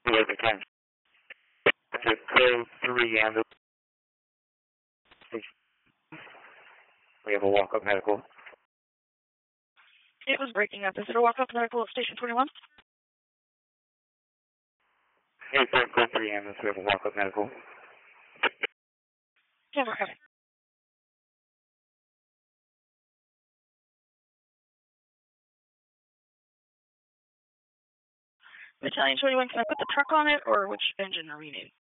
At the time. To code 3 ambulance. We have a walk-up medical. It was breaking up. Is it a walk-up medical at Station 21? Hey, code 3 ambulance. We have a walk-up medical. Yeah, we're having. Battalion 21, can I put the truck on it, or which engine are we needing?